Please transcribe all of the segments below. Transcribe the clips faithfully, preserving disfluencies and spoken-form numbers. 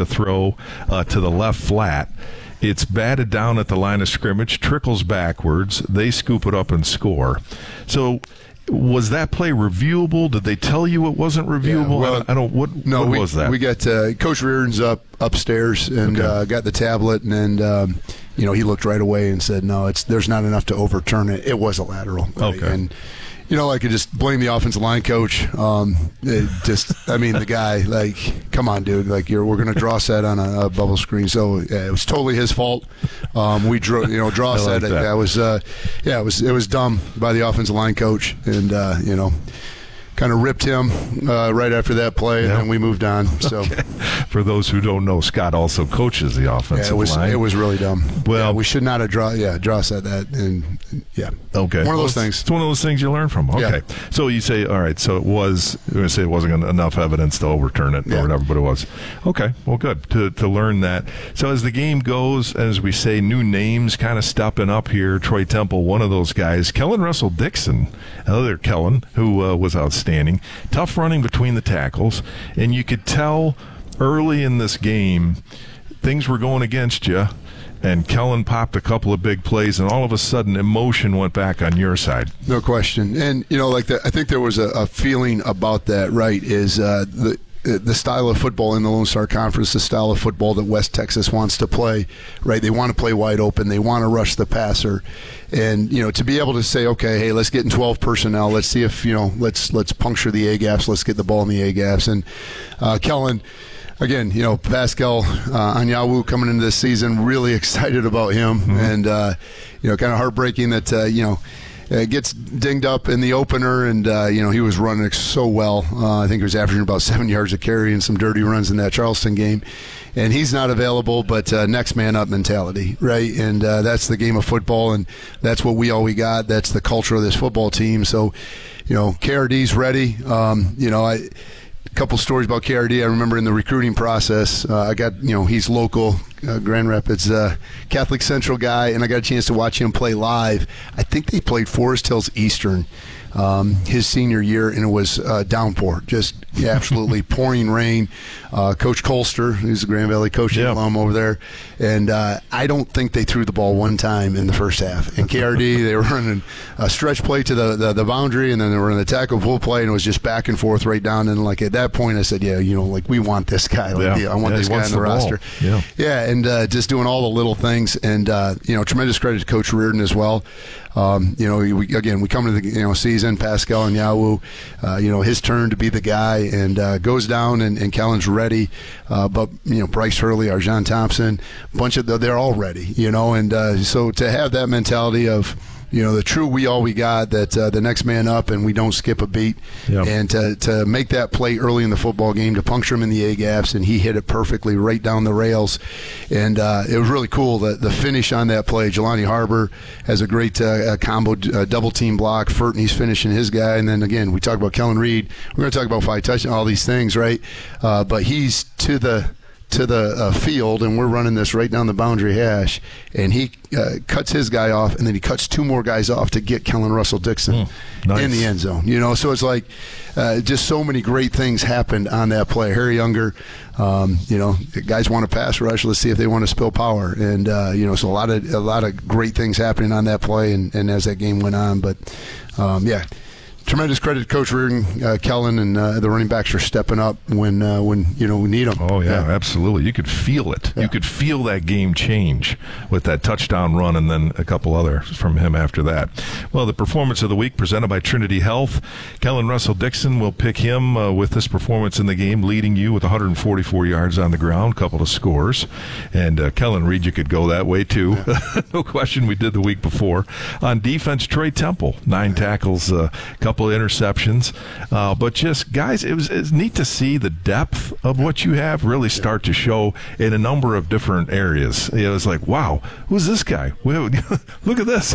to throw uh, to the left flat. It's batted down at the line of scrimmage, trickles backwards. They scoop it up and score. So was that play reviewable? Did they tell you it wasn't reviewable? Yeah, well, I don't, I don't what, no, what we, was that? We got uh, Coach Reardon's up upstairs and okay. uh, got the tablet, and um, you know, he looked right away and said, "No, it's there's not enough to overturn it. It was a lateral." Right? Okay. And you know, I could just blame the offensive line coach. Um, it just, I mean, the guy, like, come on, dude. Like, you're, we're going to draw set on a, a bubble screen. So yeah, it was totally his fault. Um, we drew, you know, draw set. Like that. That was, uh, yeah, it was, it was dumb by the offensive line coach, and uh, you know, kind of ripped him uh, right after that play, yeah. and then we moved on. So, okay. For those who don't know, Scott also coaches the offensive yeah, it was, line. It was really dumb. Well, yeah, we should not have draw. Yeah, draw set that, and yeah. Okay. One of well, those things. It's one of those things you learn from. Okay. Yeah. So you say, all right. So it was. You're going to say it wasn't enough evidence to overturn it or yeah. whatever, but it was. Okay. Well, good to to learn that. So as the game goes, as we say, new names kind of stepping up here. Troy Temple, one of those guys. Kellen Russell Dixon, another Kellen who uh, was outstanding. Tough running between the tackles, and you could tell early in this game things were going against you. And Kellen popped a couple of big plays, and all of a sudden, emotion went back on your side. No question. And, you know, like the, I think there was a, a feeling about that, right, is uh, the the style of football in the Lone Star Conference, the style of football that West Texas wants to play, right? They want to play wide open. They want to rush the passer. And, you know, to be able to say, okay, hey, let's get in twelve personnel. Let's see if, you know, let's let's puncture the A-gaps. Let's get the ball in the A-gaps. And uh, Kellen, again, you know, Pascal uh, Anyawu coming into this season, really excited about him. Mm-hmm. And, uh, you know, kind of heartbreaking that, uh, you know, Uh, gets dinged up in the opener, and uh, you know, he was running so well. Uh, I think he was averaging about seven yards a carry and some dirty runs in that Charleston game. And he's not available, but uh, next man up mentality, right? And uh, that's the game of football, and that's what we all we got. That's the culture of this football team. So, you know, K R D's ready. Um, you know, I. A couple stories about K R D. I remember in the recruiting process, uh, I got, you know, he's local, uh, Grand Rapids, uh, Catholic Central guy, and I got a chance to watch him play live. I think they played Forest Hills Eastern um, his senior year, and it was uh, downpour, just absolutely pouring rain. Uh, Coach Colster, who's the Grand Valley coaching yeah. alum over there, and uh, I don't think they threw the ball one time in the first half. And K R D, they were running a stretch play to the, the, the boundary, and then they were in the tackle pull play, and it was just back and forth right down. And like at that point, I said, yeah, you know, like we want this guy. Like, yeah. yeah, I want yeah, this guy on the, the roster. Yeah, yeah, and uh, just doing all the little things, and uh, you know, tremendous credit to Coach Reardon as well. Um, you know, we, again, we come into the you know season, Pascal Anyawu, uh, you know, his turn to be the guy, and uh, goes down, and, and Kellen's ready. Uh, but you know, Bryce Hurley, Arjan Thompson, a bunch of they're all ready. You know, and uh, so to have that mentality of, you know, the true we all we got, that uh, the next man up and we don't skip a beat. Yep. And to, to make that play early in the football game, to puncture him in the A-gaps, and he hit it perfectly right down the rails. And uh, it was really cool, the, the finish on that play. Jelani Harbor has a great uh, combo uh, double-team block. Furton, he's finishing his guy. And then, again, we talk about Kellen Reed. We're going to talk about five touchdowns, all these things, right? Uh, but he's to the – to the uh, field, and we're running this right down the boundary hash, and he uh, cuts his guy off, and then he cuts two more guys off to get Kellen Russell Dixon mm, nice. in the end zone. You know, so it's like uh, just so many great things happened on that play. Harry Younger, um, you know, guys want to pass rush. Let's see if they want to spill power, and uh, you know, so a lot of a lot of great things happening on that play, and, and as that game went on, but um, yeah. Tremendous credit to Coach Reardon, uh, Kellen, and uh, the running backs for stepping up when uh, when you know we need them. Oh yeah, yeah. absolutely. You could feel it. Yeah. You could feel that game change with that touchdown run, and then a couple others from him after that. Well, the performance of the week presented by Trinity Health. Kellen Russell Dixon will pick him uh, with this performance in the game, leading you with one hundred forty-four yards on the ground, couple of scores. And uh, Kellen Reed, you could go that way too. Yeah. No question. We did the week before. On defense, Troy Temple, nine tackles, a uh, couple of interceptions, uh, but just guys, it was it's neat to see the depth of what you have really start to show in a number of different areas. You know, it's like, wow, who's this guy? Look at this.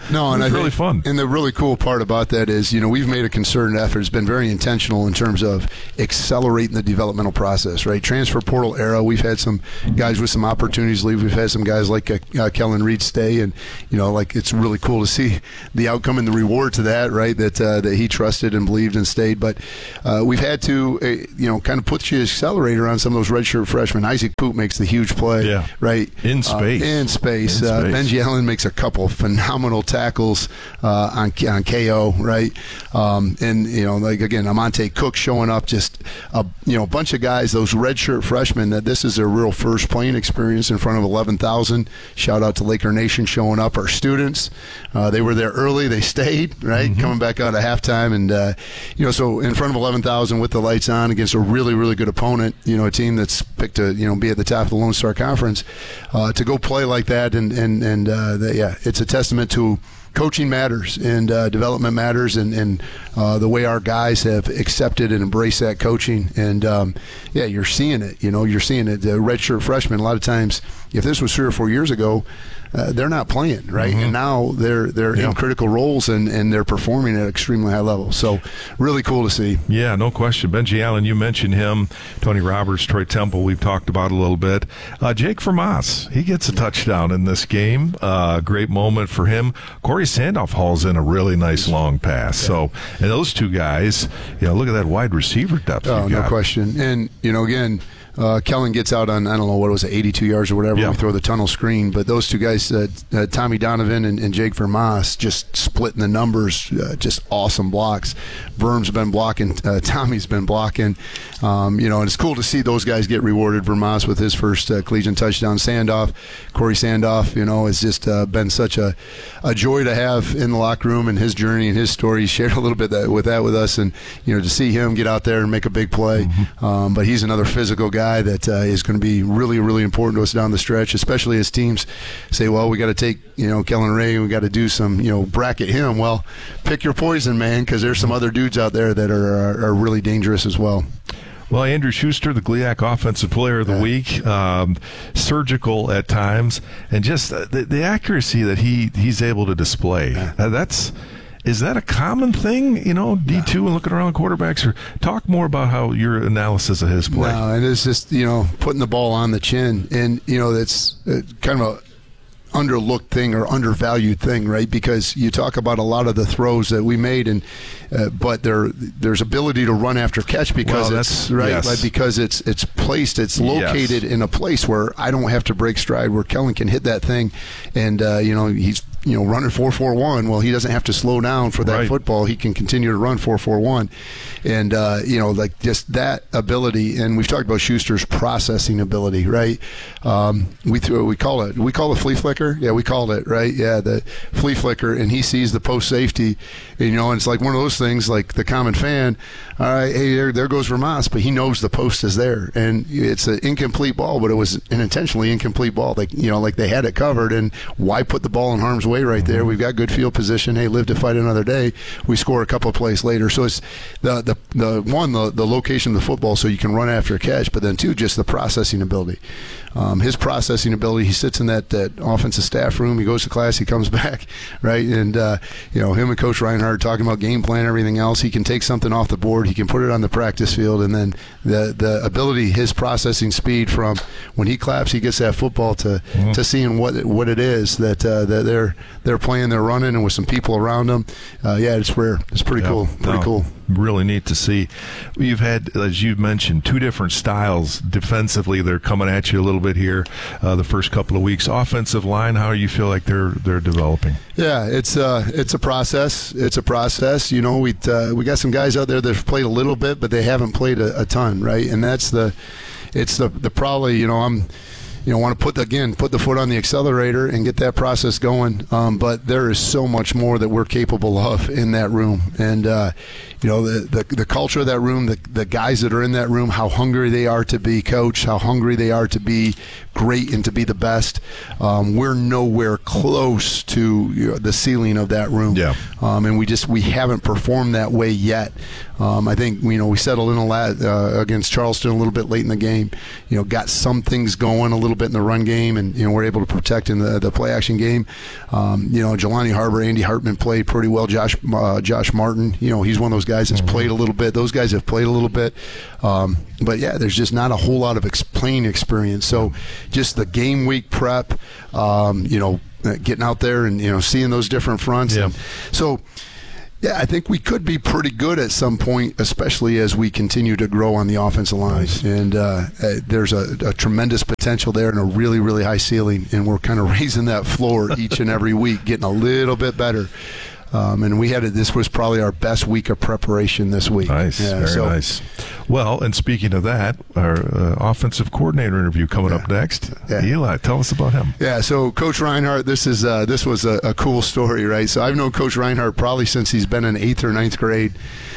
No, and it was I really think, fun. And the really cool part about that is, you know, we've made a concerted effort. It's been very intentional in terms of accelerating the developmental process, right? Transfer portal era. We've had some guys with some opportunities leave. We've had some guys like uh, uh, Kellen Reed stay, and you know, like it's really cool to see the outcome and the reward to that, right? That uh, that he trusted and believed and stayed. But uh, we've had to, uh, you know, kind of put the accelerator on some of those redshirt freshmen. Isaac Poop makes the huge play, yeah. right? In space. Uh, in space. In uh, space. Benji Allen makes a couple phenomenal tackles uh, on on K O, right? Um, and you know, like again, Amonte Cook showing up, just a you know a bunch of guys, those redshirt freshmen. That this is their real first playing experience in front of eleven thousand. Shout out to Laker Nation showing up. Our students, uh, they were there early. They stayed, right? Mm-hmm. Coming back out at halftime, and uh, you know, so in front of eleven thousand with the lights on against a really, really good opponent. You know, a team that's picked to you know be at the top of the Lone Star Conference, uh, to go play like that, and and and uh, the, yeah, it's a testament to. Coaching matters and uh, development matters, and, and uh, the way our guys have accepted and embraced that coaching. And um, yeah, you're seeing it. You know, you're seeing it. The redshirt freshmen. A lot of times, if this was three or four years ago, uh, they're not playing, right? Mm-hmm. And now they're they're yeah. in critical roles, and, and they're performing at extremely high levels. So really cool to see. Yeah, no question. Benji Allen, you mentioned him. Tony Roberts, Troy Temple, we've talked about a little bit. Uh, Jake Vermas, he gets a touchdown in this game. Uh, great moment for him. Corey Sandoff hauls in a really nice long pass. Yeah. So, and those two guys, you know, look at that wide receiver depth. Oh, no question. And, you know, again, Uh, Kellen gets out on, I don't know, what was it, eighty-two yards or whatever. Yeah. We throw the tunnel screen. But those two guys, uh, uh, Tommy Donovan and, and Jake Vermas, just splitting the numbers, uh, just awesome blocks. Verm's been blocking. Uh, Tommy's been blocking. Um, you know, and it's cool to see those guys get rewarded. Vermas with his first uh, collegiate touchdown. Sandoff, Corey Sandoff, you know, has just uh, been such a, a joy to have in the locker room, and his journey and his story. He shared a little bit that, with that with us. And, you know, to see him get out there and make a big play. Mm-hmm. Um, but he's another physical guy that uh, is going to be really, really important to us down the stretch, especially as teams say, well, we got to take, you know, Kellen Ray, and we got to do some, you know, bracket him. Well, pick your poison, man, because there's some other dudes out there that are, are, are really dangerous as well. Well, Andrew Schuster, the G L I A C Offensive Player of the yeah. Week, um, surgical at times, and just the, the accuracy that he, he's able to display. Yeah. Uh, that's Is that a common thing, you know, D two no. and looking around quarterbacks? Or talk more about how your analysis of his play. No, and it's just, you know, putting the ball on the chin. And, you know, that's kind of a underlooked thing or undervalued thing, right? Because you talk about a lot of the throws that we made, and uh, but there there's ability to run after catch because well, it's right, yes. like because it's it's placed, it's located yes. in a place where I don't have to break stride, where Kellen can hit that thing, and uh, you know he's you know running four four one. Well, he doesn't have to slow down for that right. football. He can continue to run four four one, and uh, you know like just that ability. And we've talked about Schuster's processing ability, right? Um, we threw we call it we call it flea flicker. Yeah, we called it, right? Yeah, the flea flicker, and he sees the post safety, and, you know, and it's like one of those things, like the common fan, all right, hey, there, there goes Vermas, but he knows the post is there, and it's an incomplete ball, but it was an intentionally incomplete ball, like, you know, like they had it covered, and why put the ball in harm's way right there? We've got good field position. Hey, live to fight another day. We score a couple of plays later. So it's the the, the one, the, the location of the football, so you can run after a catch, but then two, just the processing ability. Um, his processing ability, he sits in that, that offensive staff room, he goes to class, he comes back, right? And, uh, you know, him and Coach Reinhardt talking about game plan, everything else. He can take something off the board, he can put it on the practice field, and then the the ability, his processing speed from when he claps, he gets that football to mm-hmm. to seeing what what it is that uh, that they're they're playing, they're running, and with some people around them. Uh, yeah, it's rare. It's pretty yeah, cool. Pretty no, cool. Really neat to see. You've had, as you mentioned, two different styles defensively. They're coming at you a little bit here uh, the first couple of weeks. Offensive line, how do you feel like they're they're developing? Yeah, it's uh it's a process. It's a process. You know, we uh, we got some guys out there that have played a little bit, but they haven't played a, a ton, right? And that's the it's the the probably you know I'm. You know, want to put the, again put the foot on the accelerator and get that process going. Um, but there is so much more that we're capable of in that room, and uh, you know the, the the culture of that room, the the guys that are in that room, how hungry they are to be coached, how hungry they are to be great and to be the best. Um, we're nowhere close to you know, the ceiling of that room. Yeah. Um, and we just we haven't performed that way yet. Um, I think you know we settled in a lot uh, against Charleston a little bit late in the game. You know, got some things going a little little bit in the run game, and you know we're able to protect in the the play action game. Um, you know, Jelani Harbor, Andy Hartman played pretty well. Josh uh, Josh Martin, you know, he's one of those guys that's mm-hmm. played a little bit. Those guys have played a little bit, um, but yeah, there's just not a whole lot of ex- playing experience. So just the game week prep, um, you know, getting out there and you know seeing those different fronts. Yeah. And so. Yeah, I think we could be pretty good at some point, especially as we continue to grow on the offensive line. Nice. And uh, uh, there's a, a tremendous potential there and a really, really high ceiling. And we're kind of raising that floor each and every week, getting a little bit better. Um, and we had it. This was probably our best week of preparation this week. Nice, yeah, very so, nice. Well, and speaking of that, our uh, offensive coordinator interview coming yeah, up next. Yeah. Eli, tell us about him. Yeah, so Coach Reinhardt, this is uh, this was a, a cool story, right? So I've known Coach Reinhardt probably since he's been in eighth or ninth grade.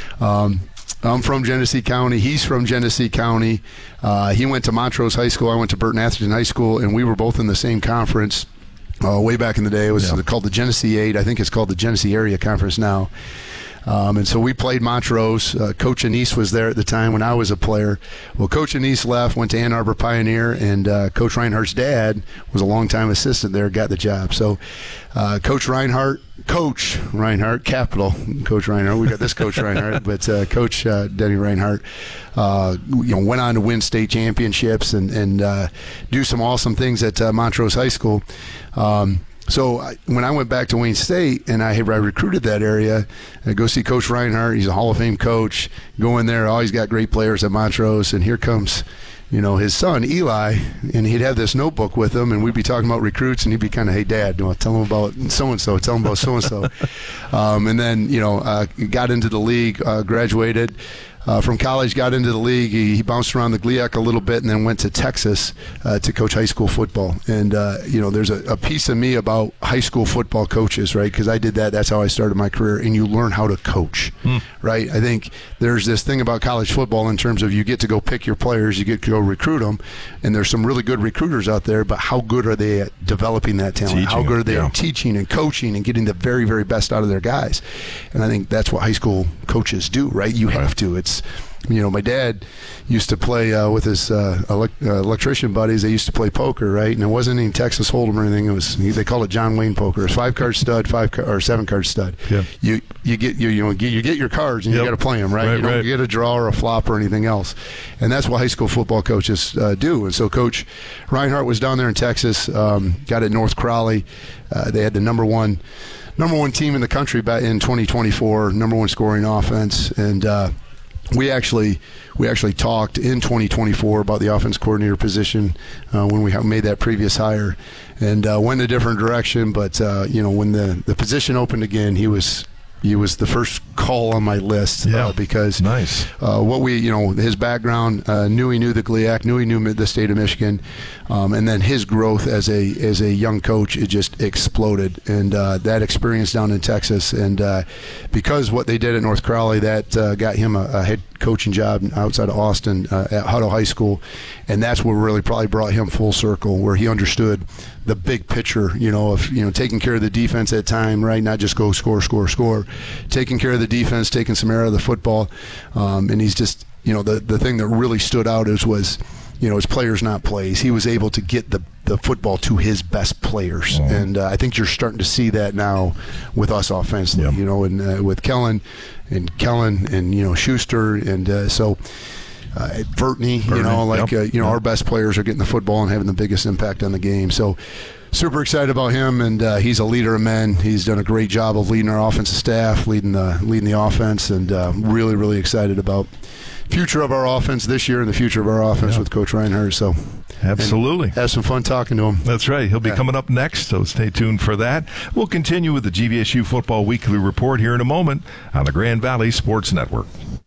Um, I'm from Genesee County. He's from Genesee County. Uh, he went to Montrose High School. I went to Burton Atherton High School, and we were both in the same conference. Uh, way back in the day, it was yeah. called the Genesee Eight. I think it's called the Genesee Area Conference now. Um, and so we played Montrose. Uh, Coach Anise was there at the time when I was a player. Well, Coach Anise left, went to Ann Arbor Pioneer, and uh, Coach Reinhardt's dad was a longtime assistant there, got the job. So uh, Coach Reinhardt, Coach Reinhardt, capital Coach Reinhardt. We got this Coach Reinhardt, but uh, Coach uh, Denny Reinhardt, uh, you know, went on to win state championships and and uh, do some awesome things at uh, Montrose High School. Um, So I, when I went back to Wayne State and I, I recruited that area, I go see Coach Reinhardt. He's a Hall of Fame coach. Go in there. Oh, he's got great players at Montrose. And here comes, you know, his son, Eli. And he'd have this notebook with him. And we'd be talking about recruits. And he'd be kind of, hey, Dad, you know, tell him about so-and-so. Tell him about so-and-so. um, and then, you know, uh, got into the league, uh, graduated. Uh, from college, got into the league. He, he bounced around the G L I A C a little bit and then went to Texas uh, to coach high school football. And, uh, you know, there's a, a piece of me about high school football coaches, right? Because I did that. That's how I started my career. And you learn how to coach, hmm. right? I think there's this thing about college football in terms of you get to go pick your players, you get to go recruit them. And there's some really good recruiters out there, but how good are they at developing that talent? Teaching how good are they yeah. at teaching and coaching and getting the very, very best out of their guys? And I think that's what high school coaches do, right? You have to. It's You know, my dad used to play uh, with his uh, elect- uh, electrician buddies. They used to play poker, right? And it wasn't any Texas Hold'em or anything. It was they call it John Wayne poker. It's five card stud, five car- or seven card stud. Yeah. You you get you you know get, you get your cards and yep. you got to play them, right? right you don't right. get a draw or a flop or anything else. And that's what high school football coaches uh, do. And so Coach Reinhardt was down there in Texas. Um, got at North Crowley. Uh, they had the number one number one team in the country back in twenty twenty-four. Number one scoring offense and. Uh, We actually we actually talked in twenty twenty-four about the offense coordinator position uh, when we made that previous hire, and uh, went in a different direction. But uh, you know, when the, the position opened again, he was he was the first call on my list yeah. uh, because nice. uh, what we you know his background, uh, knew he knew the G L I A C, knew he knew the state of Michigan, um, and then his growth as a as a young coach, it just exploded, and uh, that experience down in Texas, and uh, because what they did at North Crowley, that uh, got him a, a head coaching job outside of Austin uh, at Hutto High School, and that's what really probably brought him full circle, where he understood the big picture, you know, of you know taking care of the defense at time, right? Not just go score, score, score, taking care of the defense, taking some air out of the football, um, and he's just, you know, the the thing that really stood out is was, you know, his players not plays. He was able to get the the football to his best players, mm-hmm. and uh, I think you're starting to see that now with us offensively, yep. you know, and uh, with Kellen and Kellen and you know Schuster, and uh, so. Uh, Vertney, you know, like, yep. uh, you know, yep. our best players are getting the football and having the biggest impact on the game. So super excited about him, and uh, he's a leader of men. He's done a great job of leading our offensive staff, leading the leading the offense, and uh, really, really excited about future of our offense this year and the future of our offense yeah. with Coach Reinhardt. So absolutely. Have some fun talking to him. That's right. He'll be yeah. coming up next, so stay tuned for that. We'll continue with the G V S U Football Weekly Report here in a moment on the Grand Valley Sports Network.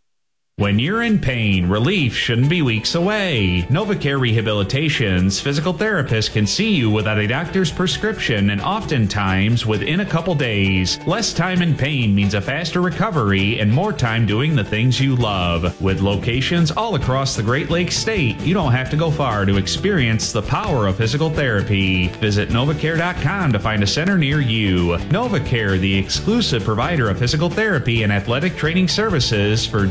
When you're in pain, relief shouldn't be weeks away. NovaCare Rehabilitation's physical therapist can see you without a doctor's prescription and oftentimes within a couple days. Less time in pain means a faster recovery and more time doing the things you love. With locations all across the Great Lakes state, you don't have to go far to experience the power of physical therapy. Visit Novacare dot com to find a center near you. NovaCare, the exclusive provider of physical therapy and athletic training services for G V S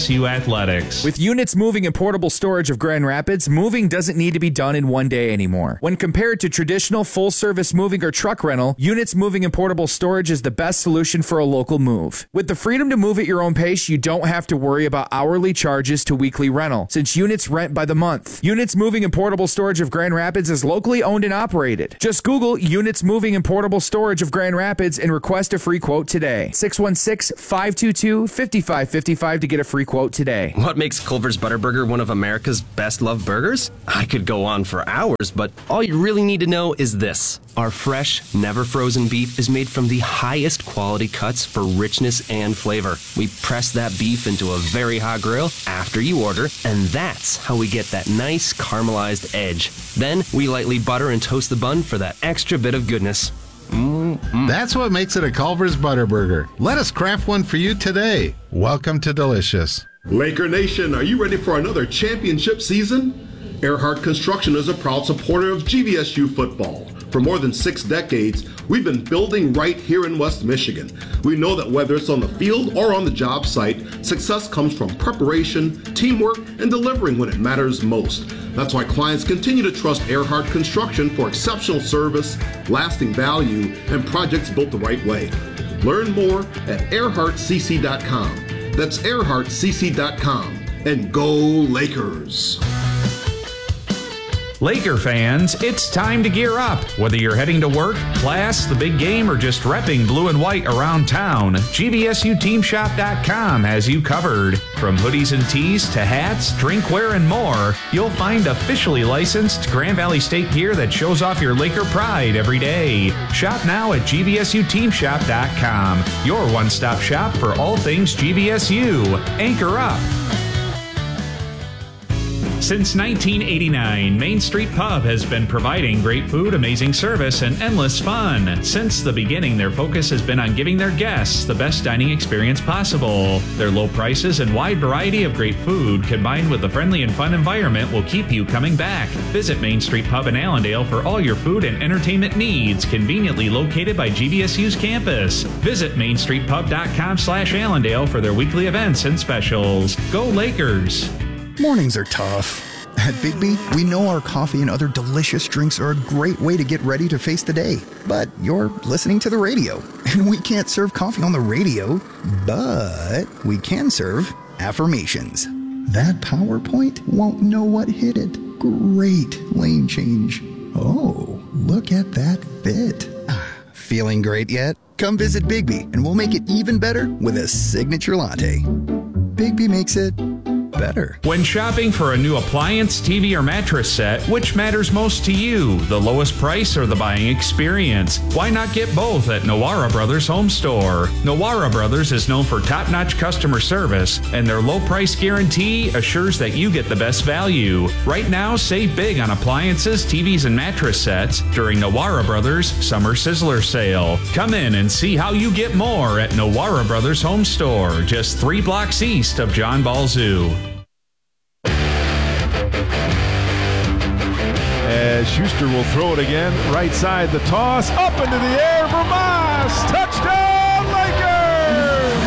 S U Athletics. With Units Moving and Portable Storage of Grand Rapids, moving doesn't need to be done in one day anymore. When compared to traditional full-service moving or truck rental, Units Moving and Portable Storage is the best solution for a local move. With the freedom to move at your own pace, you don't have to worry about hourly charges to weekly rental, since Units rent by the month. Units Moving and Portable Storage of Grand Rapids is locally owned and operated. Just Google Units Moving and Portable Storage of Grand Rapids and request a free quote today. six one six, five two two, five five five five to get a free quote today. What makes Culver's Butterburger one of America's best-loved burgers? I could go on for hours, but all you really need to know is this. Our fresh, never-frozen beef is made from the highest quality cuts for richness and flavor. We press that beef into a very hot grill after you order, and that's how we get that nice caramelized edge. Then we lightly butter and toast the bun for that extra bit of goodness. Mm-mm. That's what makes it a Culver's Butterburger. Let us craft one for you today. Welcome to Delicious. Laker Nation, are you ready for another championship season? Earhart Construction is a proud supporter of G V S U football. For more than six decades, we've been building right here in West Michigan. We know that whether it's on the field or on the job site, success comes from preparation, teamwork, and delivering when it matters most. That's why clients continue to trust Earhart Construction for exceptional service, lasting value, and projects built the right way. Learn more at earhart c c dot com. That's earhart c c dot com. And go Lakers! Laker fans, it's time to gear up. Whether you're heading to work, class, the big game, or just repping blue and white around town, G V S U team shop dot com has you covered. From hoodies and tees to hats, drinkware, and more, you'll find officially licensed Grand Valley State gear that shows off your Laker pride every day. Shop now at G V S U team shop dot com, your one-stop shop for all things G V S U. Anchor up. Since nineteen eighty-nine, Main Street Pub has been providing great food, amazing service, and endless fun. Since the beginning, their focus has been on giving their guests the best dining experience possible. Their low prices and wide variety of great food, combined with a friendly and fun environment, will keep you coming back. Visit Main Street Pub in Allendale for all your food and entertainment needs, conveniently located by G V S U's campus. Visit main street pub dot com slash Allendale for their weekly events and specials. Go Lakers! Mornings are tough. At Bigby, we know our coffee and other delicious drinks are a great way to get ready to face the day. But you're listening to the radio, and we can't serve coffee on the radio, but we can serve affirmations. That PowerPoint won't know what hit it. Great lane change. Oh, look at that fit. Feeling great yet? Come visit Bigby, and we'll make it even better with a signature latte. Bigby makes it better. When shopping for a new appliance, T V, or mattress set, which matters most to you, the lowest price or the buying experience? Why not get both at Nowara Brothers Home Store? Nowara Brothers is known for top-notch customer service, and their low price guarantee assures that you get the best value. Right now, save big on appliances, T Vs, and mattress sets during Nowara Brothers Summer Sizzler Sale. Come in and see how you get more at Nowara Brothers Home Store, just three blocks east of John Ball Zoo. As Schuster will throw it again, right side, the toss, up into the air, Vermas, touchdown Lakers!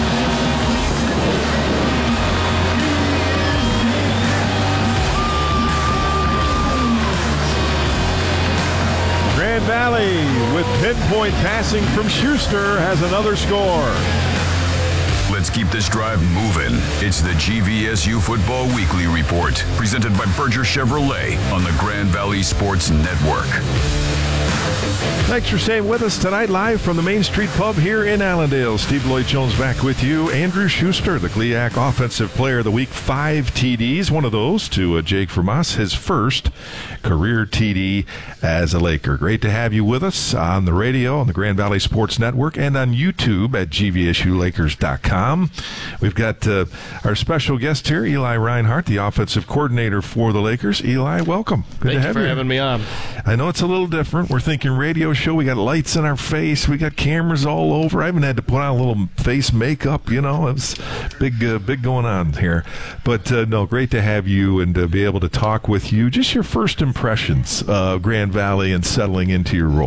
Grand Valley with pinpoint passing from Schuster has another score. Let's keep this drive moving. It's the G V S U Football Weekly Report, presented by Berger Chevrolet on the Grand Valley Sports Network. Thanks for staying with us tonight, live from the Main Street Pub here in Allendale. Steve Lloyd-Jones back with you. Andrew Schuster, the G L I A C Offensive Player of the Week, five T Ds. One of those to uh, Jake Vermas, his first career T D as a Laker. Great to have you with us on the radio, on the Grand Valley Sports Network, and on YouTube at G V S U Lakers dot com. We've got uh, our special guest here, Eli Reinhardt, the offensive coordinator for the Lakers. Eli, welcome. Good Thank to have you for you. having me on. I know it's a little different. We're thinking radio show. We got lights in our face. We got cameras all over. I even had to put on a little face makeup. You know, it's big, uh, big going on here. But uh, no, great to have you and to be able to talk with you. Just your first impressions of Grand Valley and settling into your role.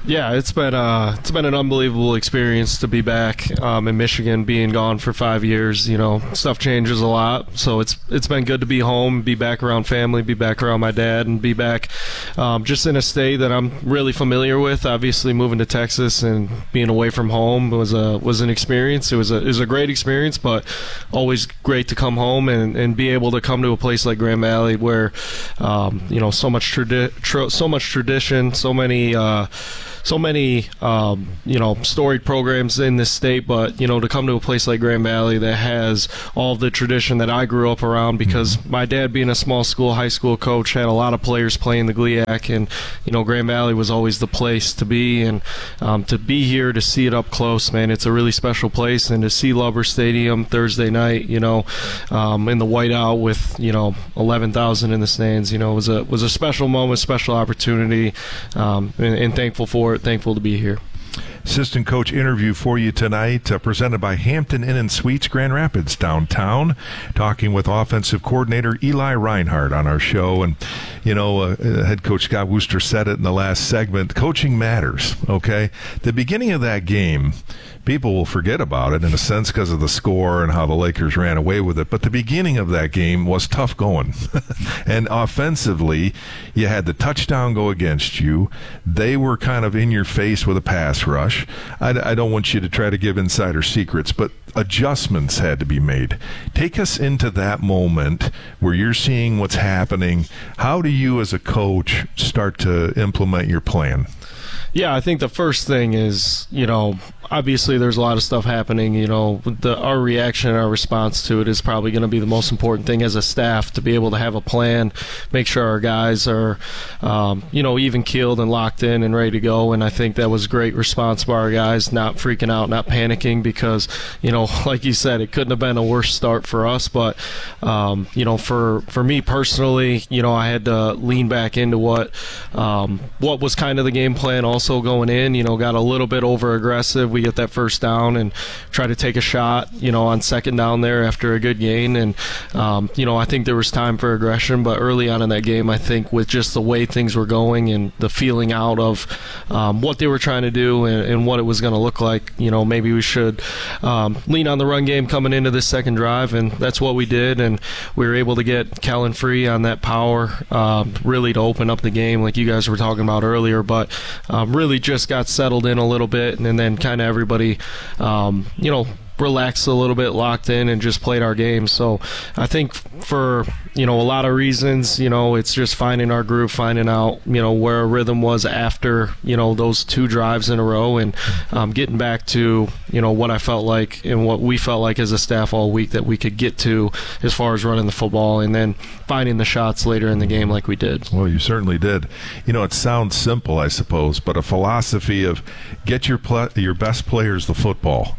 Yeah, it's been uh, it's been an unbelievable experience to be back um, in Michigan, being gone for five years. You know, stuff changes a lot, so it's it's been good to be home, be back around family, be back around my dad, and be back um, just in a state that I'm really familiar with. Obviously, moving to Texas and being away from home was a was an experience. It was a it was a great experience, but always great to come home and, and be able to come to a place like Grand Valley where um, you know so much tradi- tr- so much tradition, so many. Uh, So many, um, you know, storied programs in this state, but, you know, to come to a place like Grand Valley that has all of the tradition that I grew up around, because my dad, being a small school high school coach, had a lot of players playing the G L I A C, and, you know, Grand Valley was always the place to be, and um, to be here, to see it up close, man, it's a really special place, and to see Lubber Stadium Thursday night, you know, um, in the whiteout with, you know, eleven thousand in the stands, you know, was a was a special moment, special opportunity, um, and, and thankful for it. Thankful to be here. Assistant coach interview for you tonight, uh, presented by Hampton Inn and Suites Grand Rapids downtown. Talking with offensive coordinator Eli Reinhardt on our show. And, you know, uh, head coach Scott Wooster said it in the last segment, coaching matters, okay? The beginning of that game, people will forget about it in a sense because of the score and how the Lakers ran away with it. But the beginning of that game was tough going. And offensively, you had the touchdown go against you. They were kind of in your face with a pass rush. I, I don't want you to try to give insider secrets, but adjustments had to be made. Take us into that moment where you're seeing what's happening. How do you as a coach start to implement your plan? Yeah, I think the first thing is, you know, obviously there's a lot of stuff happening, you know, the, our reaction and our response to it is probably going to be the most important thing as a staff, to be able to have a plan, make sure our guys are, um, you know, even keeled and locked in and ready to go. And I think that was great response by our guys, not freaking out, not panicking, because, you know, like you said, it couldn't have been a worse start for us. But, um, you know, for, for me personally, you know, I had to lean back into what, um, what was kind of the game plan also going in, you know, got a little bit over aggressive. We get that first down and try to take a shot, you know, on second down there after a good gain. And, um, you know, I think there was time for aggression, but early on in that game, I think with just the way things were going and the feeling out of um, what they were trying to do and, and what it was going to look like, you know, maybe we should um, lean on the run game coming into this second drive, and that's what we did. And we were able to get Kellen Free on that power, uh, really to open up the game like you guys were talking about earlier, but um, really just got settled in a little bit, and, and then kind of everybody, um, you know, relaxed a little bit, locked in, and just played our game. So I think for, you know, a lot of reasons, you know, it's just finding our groove, finding out, you know, where our rhythm was after, you know, those two drives in a row, and um, getting back to, you know, what I felt like and what we felt like as a staff all week that we could get to as far as running the football, and then finding the shots later in the game like we did. Well, you certainly did. You know, it sounds simple, I suppose, but a philosophy of get your pl- your best players the football.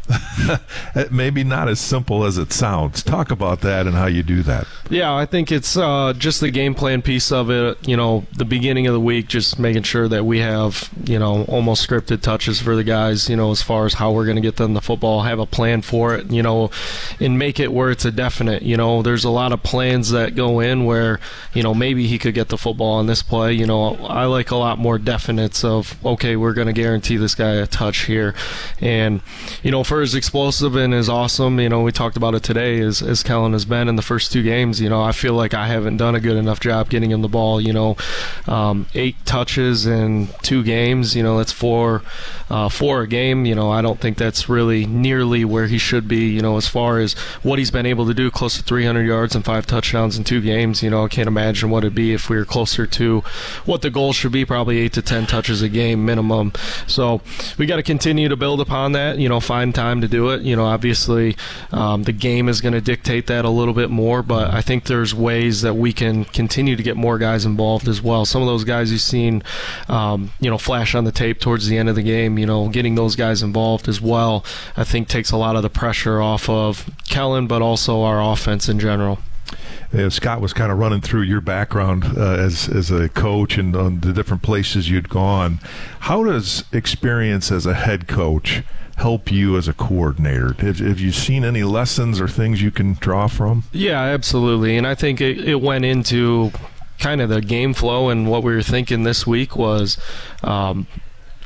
Maybe not as simple as it sounds. Talk about that and how you do that. Yeah, I think it's uh, just the game plan piece of it. You know, the beginning of the week, just making sure that we have, you know, almost scripted touches for the guys, you know, as far as how we're going to get them the football, have a plan for it, you know, and make it where it's a definite. You know, there's a lot of plans that go in where, you know, maybe he could get the football on this play. You know, I like a lot more definites of, okay, we're going to guarantee this guy a touch here. And, you know, for as explosive and as awesome, you know, we talked about it today, as, as Kellen has been in the first two games, you know, I feel like I haven't done a good enough job getting him the ball. You know, um, eight touches in two games, you know, that's four, uh, four a game. You know, I don't think that's really nearly where he should be, you know, as far as what he's been able to do, close to three hundred yards and five touchdowns in two games. You know, I can't imagine what it'd be if we were closer to what the goal should be, probably eight to ten touches a game minimum. So we got to continue to build upon that, you know, find time to do it. You know, obviously um, the game is going to dictate that a little bit more, but I think there's ways that we can continue to get more guys involved as well. Some of those guys you've seen, um, you know, flash on the tape towards the end of the game, you know, getting those guys involved as well, I think takes a lot of the pressure off of Kellen, but also our offense in general. Uh, Scott was kind of running through your background uh, as as a coach and on the different places you'd gone. How does experience as a head coach help you as a coordinator? Have, have you seen any lessons or things you can draw from? Yeah, absolutely. And I think it, it went into kind of the game flow, and what we were thinking this week was um,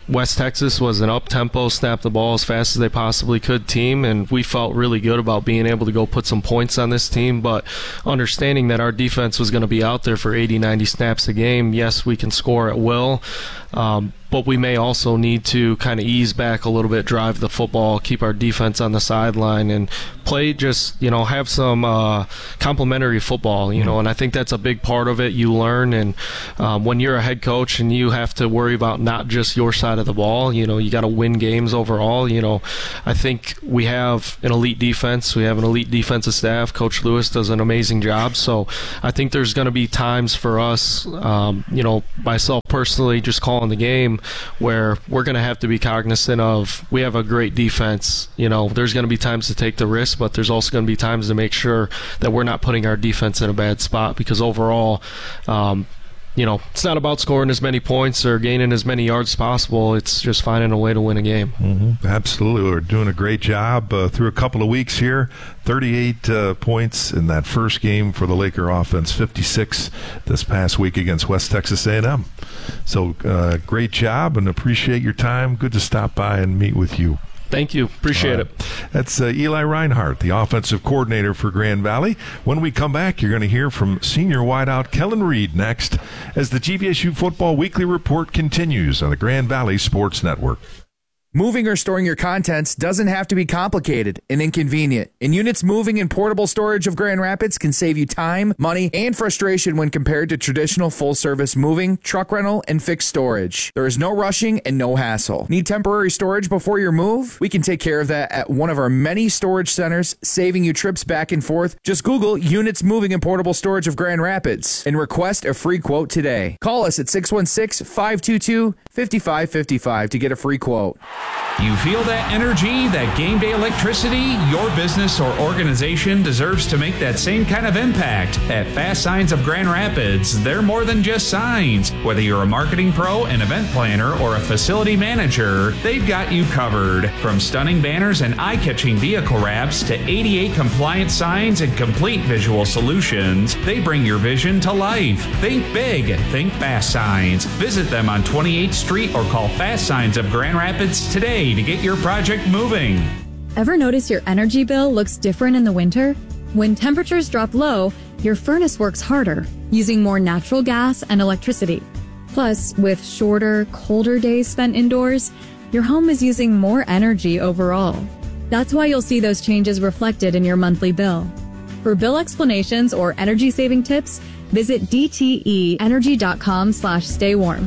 West Texas was an up-tempo, snap the ball as fast as they possibly could team, and we felt really good about being able to go put some points on this team, but understanding that our defense was going to be out there for eighty, ninety snaps a game. Yes, we can score at will, um, but we may also need to kind of ease back a little bit, drive the football, keep our defense on the sideline, and play just, you know, have some uh, complementary football, you know, and I think that's a big part of it. You learn, and um, when you're a head coach and you have to worry about not just your side of the ball, you know, you got to win games overall. You know, I think we have an elite defense. We have an elite defensive staff. Coach Lewis does an amazing job. So I think there's going to be times for us, um, you know, myself personally, just calling the game, where we're going to have to be cognizant of, we have a great defense. You know, there's going to be times to take the risk, but there's also going to be times to make sure that we're not putting our defense in a bad spot, because overall, um, you know, it's not about scoring as many points or gaining as many yards as possible. It's just finding a way to win a game. Mm-hmm. Absolutely. We're doing a great job uh, through a couple of weeks here. thirty-eight uh, points in that first game for the Laker offense, fifty-six this past week against West Texas A and M. So uh, great job, and appreciate your time. Good to stop by and meet with you. Thank you. Appreciate right. it. That's uh, Eli Reinhardt, the offensive coordinator for Grand Valley. When we come back, you're going to hear from senior wideout Kellen Reed next as the G V S U Football Weekly Report continues on the Grand Valley Sports Network. Moving or storing your contents doesn't have to be complicated and inconvenient. And Units Moving and Portable Storage of Grand Rapids can save you time, money, and frustration when compared to traditional full-service moving, truck rental, and fixed storage. There is no rushing and no hassle. Need temporary storage before your move? We can take care of that at one of our many storage centers, saving you trips back and forth. Just Google Units Moving and Portable Storage of Grand Rapids and request a free quote today. Call us at six one six, five two two, five five five five to get a free quote. You feel that energy, that game day electricity? Your business or organization deserves to make that same kind of impact. At Fast Signs of Grand Rapids, they're more than just signs. Whether you're a marketing pro, an event planner, or a facility manager, they've got you covered. From stunning banners and eye-catching vehicle wraps to A D A compliant signs and complete visual solutions, they bring your vision to life. Think big, think Fast Signs. Visit them on twenty-eighth Street or call Fast Signs of Grand Rapids today to get your project moving. Ever notice your energy bill looks different in the winter? When temperatures drop low, your furnace works harder, using more natural gas and electricity. Plus, with shorter, colder days spent indoors, your home is using more energy overall. That's why you'll see those changes reflected in your monthly bill. For bill explanations or energy-saving tips, visit d t e energy dot com slash stay warm.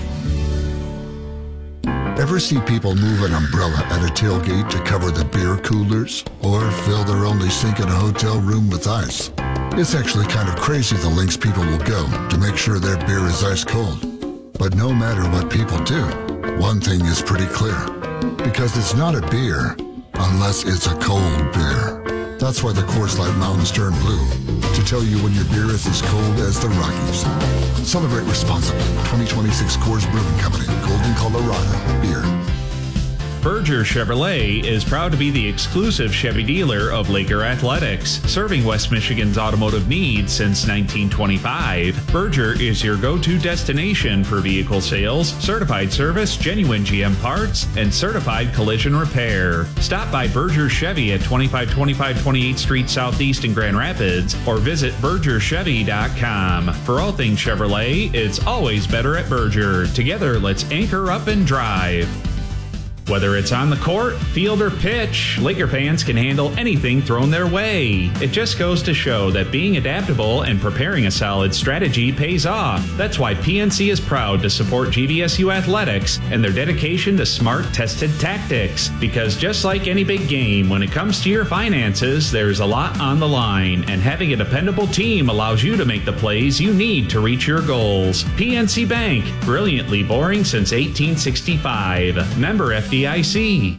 Ever see people move an umbrella at a tailgate to cover the beer coolers? Or fill their only sink in a hotel room with ice? It's actually kind of crazy the lengths people will go to make sure their beer is ice cold. But no matter what people do, one thing is pretty clear. Because it's not a beer unless it's a cold beer. That's why the Coors Light Mountains turn blue, to tell you when your beer is as cold as the Rockies. Celebrate responsibly. twenty twenty-six Coors Brewing Company, Golden, Colorado. Beer. Berger Chevrolet is proud to be the exclusive Chevy dealer of Laker Athletics, serving West Michigan's automotive needs since nineteen twenty-five. Berger is your go-to destination for vehicle sales, certified service, genuine G M parts, and certified collision repair. Stop by Berger Chevy at twenty-five twenty-five twenty-eighth Street Southeast in Grand Rapids or visit berger chevy dot com. For all things Chevrolet, it's always better at Berger. Together, let's anchor up and drive. Whether it's on the court, field, or pitch, Laker fans can handle anything thrown their way. It just goes to show that being adaptable and preparing a solid strategy pays off. That's why P N C is proud to support G V S U Athletics and their dedication to smart, tested tactics. Because just like any big game, when it comes to your finances, there's a lot on the line, and having a dependable team allows you to make the plays you need to reach your goals. P N C Bank, brilliantly boring since eighteen sixty-five. Member F D I C.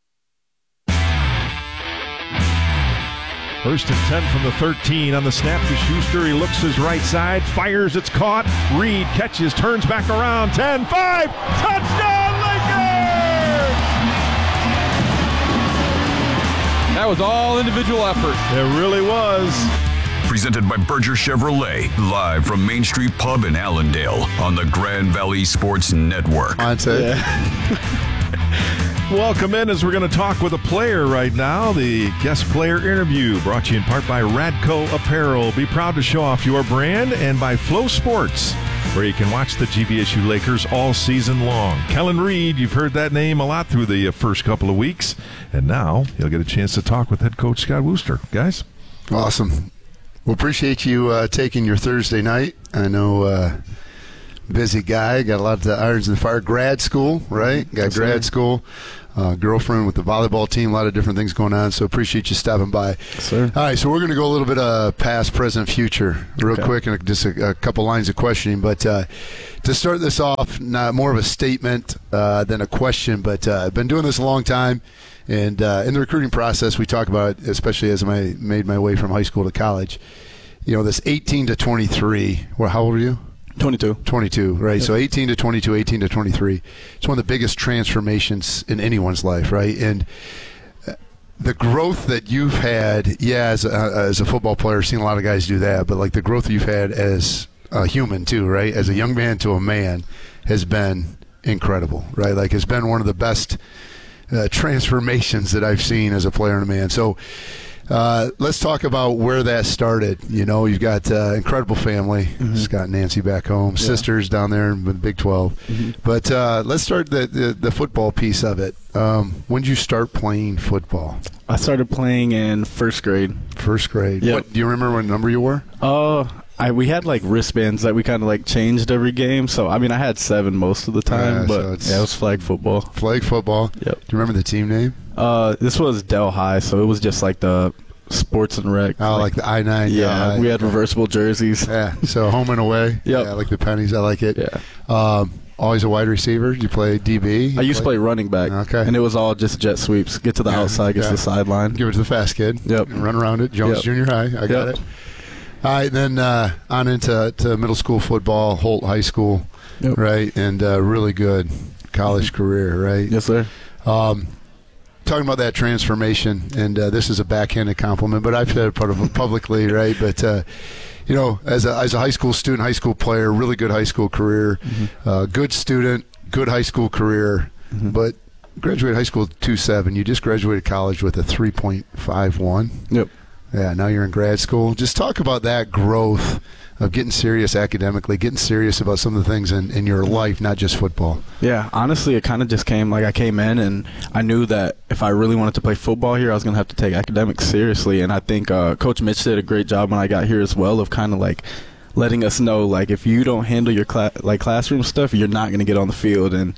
First and ten from the thirteen on the snap to Schuster. He looks his right side, fires, it's caught. Reed catches, turns back around. ten five, touchdown Lakers! That was all individual effort. It really was. presented by Berger Chevrolet, live from Main Street Pub in Allendale on the Grand Valley Sports Network. I'd say. Welcome in as we're going to talk with a player right now. The guest player interview brought to you in part by Radco Apparel. Be proud to show off your brand, and by Flow Sports, where you can watch the G V S U Lakers all season long. Kellen Reed, you've heard that name a lot through the first couple of weeks, and now you'll get a chance to talk with head coach Scott Wooster. Guys? Awesome. Well, appreciate you uh, taking your Thursday night. I know uh, busy guy, got a lot of irons in the fire. Grad school, right? Got That's grad right. school. Uh, girlfriend with the volleyball team, a lot of different things going on, so appreciate you stopping by. Sir. All right, so we're going to go a little bit of past, present, future real Okay. quick, and just a, a couple lines of questioning. But uh, to start this off, not more of a statement uh, than a question, but uh, I've been doing this a long time, and uh, in the recruiting process, we talk about it, especially as I made my way from high school to college. You know, this eighteen to twenty-three, well, how old are you? twenty-two. twenty-two, right? Yeah. So eighteen to twenty-two, eighteen to twenty-three. It's one of the biggest transformations in anyone's life, right? And the growth that you've had, yeah, as a, as a football player, seen a lot of guys do that, but like the growth that you've had as a human too, right? As a young man to a man has been incredible, right? Like it's been one of the best uh, transformations that I've seen as a player and a man. So Uh, let's talk about where that started. You know, you've got uh, incredible family, mm-hmm. Scott and Nancy back home, Yeah. sisters down there in the Big twelve. Mm-hmm. But uh, let's start the, the, the football piece of it. Um, when did you start playing football? I started playing in first grade. First grade. Yep. What, do you remember what number you were? Uh, I we had like wristbands that we kind of like changed every game. So I mean, I had seven most of the time, Yeah, so but it's- yeah, it was flag football. Flag football. Yep. Do you remember the team name? Uh, this was Del High, so it was just like the sports and rec. Oh, like, the I nine. Yeah, we had reversible jerseys. Yeah, so home and away. Yep. Yeah, like the pennies. I like it. Yeah. Um, always a wide receiver. You play D B? You I used to play running back. Okay. And it was all just jet sweeps. Get to the Yeah, outside, get yeah. to the sideline. Give it to the fast kid. Yep. And run around it. Jones Yep. Junior High. I got Yep. it. All right, then uh, on into to middle school football, Holt High School, Yep. right? And uh, really good college career, right? Yes, sir. Um, talking about that transformation, and uh, this is a backhanded compliment, but I've said it pub- publicly, right? But uh, you know, as a as a high school student, high school player, really good high school career, Mm-hmm. uh, good student, good high school career, Mm-hmm. but graduated high school with two point seven. You just graduated college with a three point five one. Yep. Yeah, now you're in grad school. Just talk about that growth of getting serious academically, getting serious about some of the things in, in your life, not just football. Yeah, honestly, it kind of just came like I came in and I knew that if I really wanted to play football here, I was going to have to take academics seriously. And I think uh, Coach Mitch did a great job when I got here as well of kind of like letting us know, like, if you don't handle your cla- like classroom stuff, you're not going to get on the field. And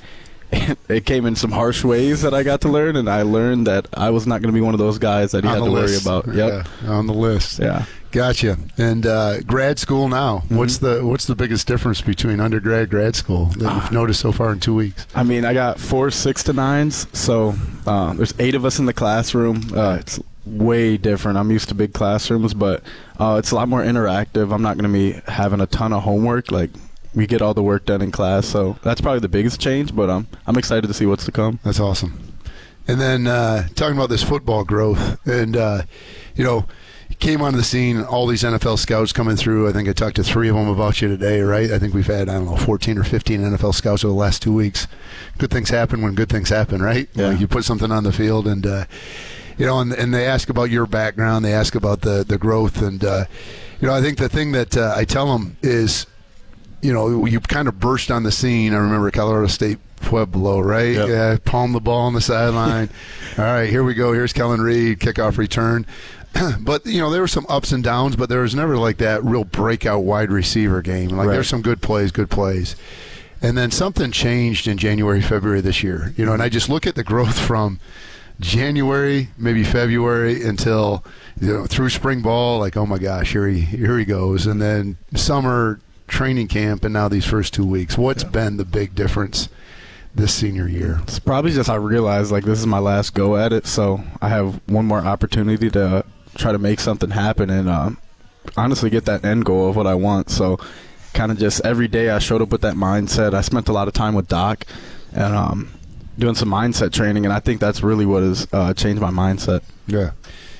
it came in some harsh ways that I got to learn, and I learned that I was not going to be one of those guys that he On had the to worry list. about. Yep. Yeah, on the list. Yeah. Gotcha. And uh, grad school now. Mm-hmm. What's the what's the biggest difference between undergrad grad school that you've noticed so far in two weeks? I mean, I got four six to nines, so uh, there's eight of us in the classroom. Uh, it's way different. I'm used to big classrooms, but uh, it's a lot more interactive. I'm not going to be having a ton of homework. Like, we get all the work done in class, so that's probably the biggest change, but um, I'm excited to see what's to come. That's awesome. And then uh, talking about this football growth, and, uh, you know, you came onto the scene, all these N F L scouts coming through. I think I talked to three of them about you today, right? I think we've had, I don't know, fourteen or fifteen N F L scouts over the last two weeks. Good things happen when good things happen, right? Yeah. Like you put something on the field, and, uh, you know, and, and they ask about your background. They ask about the, the growth. And, uh, you know, I think the thing that uh, I tell them is, you know, you kind of burst on the scene. I remember Colorado State Pueblo, right? Yep. Yeah, palm the ball on the sideline. All right, here we go. Here's Kellen Reed, kickoff return. But, you know, there were some ups and downs, but there was never like that real breakout wide receiver game. Like, Right. there's some good plays, good plays. And then something changed in January, February this year. You know, and I just look at the growth from January, maybe February, until, you know, through spring ball, like, oh my gosh, here he here he goes. And then summer training camp, and now these first two weeks. What's yeah. been the big difference this senior year? It's probably just I realized, like, this is my last go at it, so I have one more opportunity to try to make something happen and um, honestly get that end goal of what I want. So kind of just every day I showed up with that mindset. I spent a lot of time with Doc and um, doing some mindset training, and I think that's really what has uh, changed my mindset. Yeah.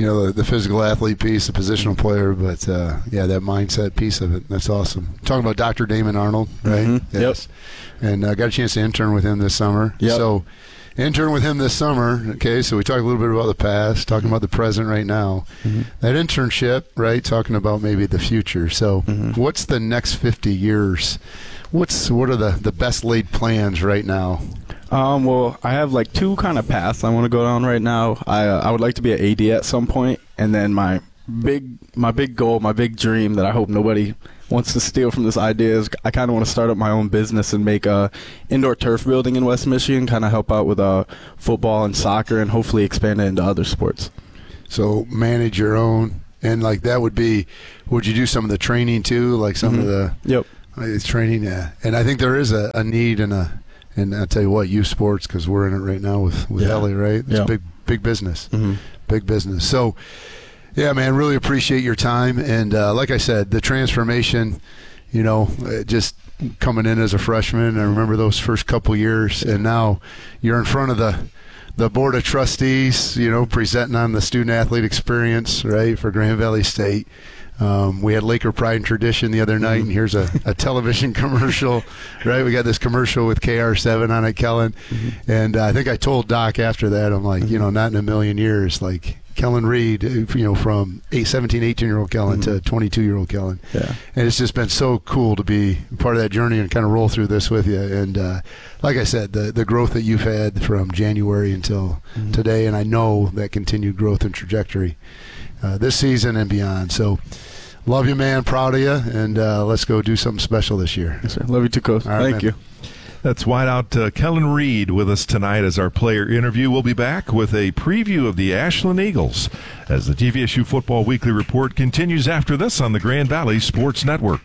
you know, the, the physical athlete piece, the positional player, but uh, yeah, that mindset piece of it. That's awesome. Talking about Doctor Damon Arnold, right? Mm-hmm. Yes. Yep. And I uh, got a chance to intern with him this summer. Yep. So, intern with him this summer. Okay, so we talked a little bit about the past, talking about the present right now. Mm-hmm. That internship, right? Talking about maybe the future. So, mm-hmm. what's the next fifty years? What's what are the, the best laid plans right now? Um, well, I have like two kind of paths I want to go down right now. I uh, I would like to be an A D at some point, and then my big my big goal, my big dream that I hope nobody wants to steal from this idea is I kind of want to start up my own business and make a indoor turf building in West Michigan, kind of help out with uh, football and soccer, and hopefully expand it into other sports. So manage your own, and like that would be, would you do some of the training too, like some mm-hmm. of the yep it's training, yeah. And I think there is a, a need and a. And I'll tell you what, youth sports, because we're in it right now with, with yeah. Ellie, right? It's yeah. big big business. Mm-hmm. Big business. So, yeah, man, really appreciate your time. And uh, like I said, the transformation, you know, just coming in as a freshman, I remember those first couple years. And now you're in front of the, the board of trustees, you know, presenting on the student-athlete experience, right, for Grand Valley State. Um, we had Laker Pride and Tradition the other night, and here's a, a television commercial, right? We got this commercial with K R seven on it, Kellen. Mm-hmm. And uh, I think I told Doc after that, I'm like, mm-hmm. you know, not in a million years, like Kellen Reed, you know, from eight, seventeen, eighteen-year-old Kellen mm-hmm. to twenty-two-year-old Kellen. Yeah. And it's just been so cool to be part of that journey and kind of roll through this with you. And uh, like I said, the, the growth that you've had from January until mm-hmm. today, and I know that continued growth and trajectory uh, this season and beyond. So, love you, man. Proud of you. And uh, let's go do something special this year. Yes, sir. Love you too, Coach. Right, Thank man. you. That's wideout uh, Kellen Reed with us tonight as our player interview. We'll be back with a preview of the Ashland Eagles as the G V S U Football Weekly Report continues after this on the Grand Valley Sports Network.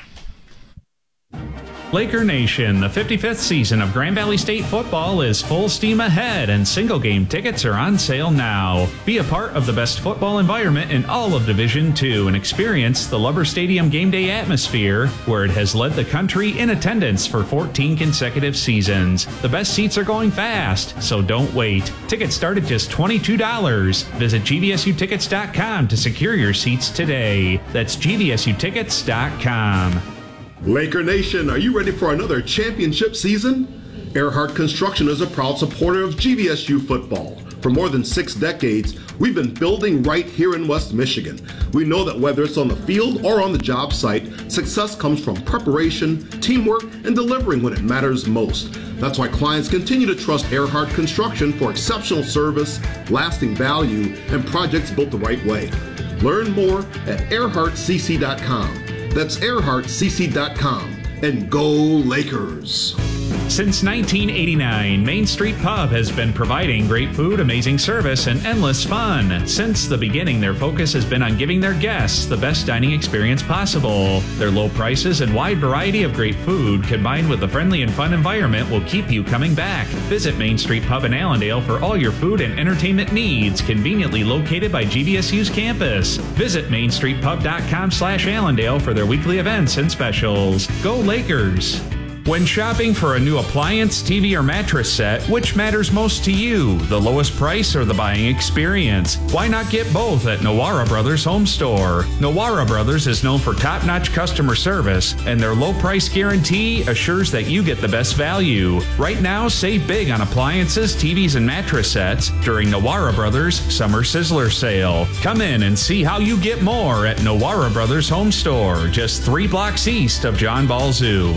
Laker Nation, the fifty-fifth season of Grand Valley State football is full steam ahead, and single game tickets are on sale now. Be a part of the best football environment in all of Division two and experience the Lubber Stadium game day atmosphere, where it has led the country in attendance for fourteen consecutive seasons. The best seats are going fast, so don't wait. Tickets start at just twenty-two dollars. Visit G V S U tickets dot com to secure your seats today. That's G V S U tickets dot com. Laker Nation, are you ready for another championship season? Earhart Construction is a proud supporter of G V S U football. For more than six decades, we've been building right here in West Michigan. We know that whether it's on the field or on the job site, success comes from preparation, teamwork, and delivering when it matters most. That's why clients continue to trust Earhart Construction for exceptional service, lasting value, and projects built the right way. Learn more at earhart c c dot com. That's earhart c c dot com. And go Lakers! Since nineteen eighty-nine, Main Street Pub has been providing great food, amazing service, and endless fun. Since the beginning, their focus has been on giving their guests the best dining experience possible. Their low prices and wide variety of great food, combined with the friendly and fun environment, will keep you coming back. Visit Main Street Pub in Allendale for all your food and entertainment needs, conveniently located by G V S U's campus. Visit main street pub dot com slash Allendale for their weekly events and specials. Go Lakers! When shopping for a new appliance, T V, or mattress set, which matters most to you, the lowest price or the buying experience? Why not get both at Nowara Brothers Home Store? Nowara Brothers is known for top-notch customer service, and their low price guarantee assures that you get the best value. Right now, save big on appliances, T Vs, and mattress sets during Nowara Brothers Summer Sizzler Sale. Come in and see how you get more at Nowara Brothers Home Store, just three blocks east of John Ball Zoo.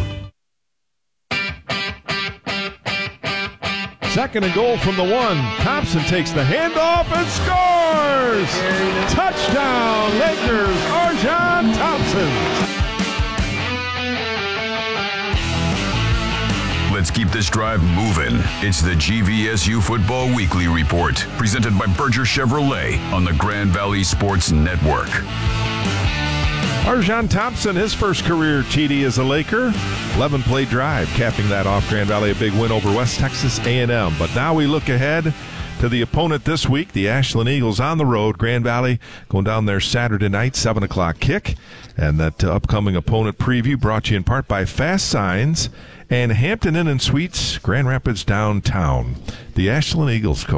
Second and goal from the one. Thompson takes the handoff and scores! Touchdown, Lakers, Arjan Thompson. Let's keep this drive moving. It's the G V S U Football Weekly Report, presented by Berger Chevrolet on the Grand Valley Sports Network. Arjan Thompson, his first career T D as a Laker. eleven-play drive, capping that off. Grand Valley, a big win over West Texas A and M. But now we look ahead to the opponent this week, the Ashland Eagles on the road. Grand Valley going down there Saturday night, seven o'clock kick. And that uh, upcoming opponent preview brought to you in part by Fast Signs and Hampton Inn and Suites, Grand Rapids downtown. The Ashland Eagles, Coach.